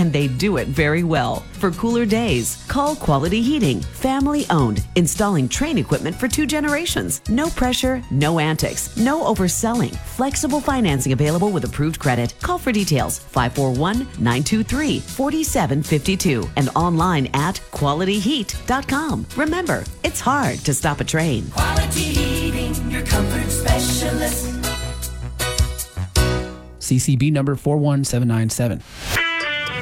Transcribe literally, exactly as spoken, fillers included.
and they do it very well. For cooler days, call Quality Heating. Family owned, installing Trane equipment for two generations. No pressure, no antics, no overselling. Flexible financing available with approved credit. Call for details five four one, nine two three, four seven five two and online at quality heat dot com. Remember, it's hard to stop a Trane. Quality Heating, your comfort specialist. C C B number four one seven nine seven.